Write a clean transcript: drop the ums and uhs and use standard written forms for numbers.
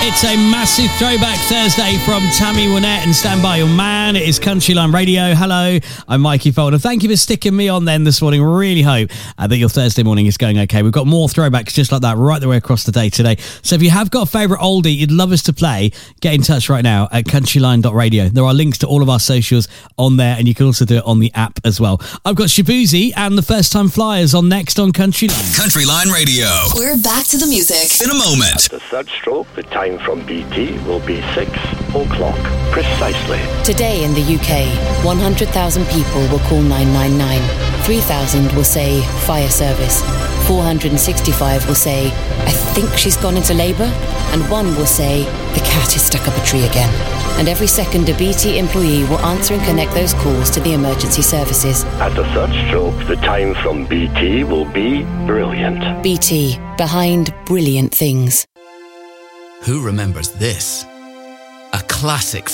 It's a massive throwback Thursday from Tammy Wynette and Stand By Your Man. It is Countryline Radio. Hello, I'm Mikey Folder. Thank you for sticking me on then this morning. Really hope that your Thursday morning is going okay. We've got more throwbacks just like that right the way across the day today. So if you have got a favourite oldie you'd love us to play, get in touch right now at countryline.radio. There are links to all of our socials on there, and you can also do it on the app as well. I've got Shabuzi and the First Time Flyers on next on Countryline. Countryline Radio. We're back to the music In a moment. At the third stroke, the time from BT will be 6 o'clock precisely. Today in the UK, 100,000 people will call 999. 3,000 will say fire service. 465 will say, I think she's gone into labour. And 1 will say, the cat is stuck up a tree again. And every second, a BT employee will answer and connect those calls to the emergency services. At the third stroke, the time from BT will be brilliant. BT, behind brilliant things. Who remembers this? A classic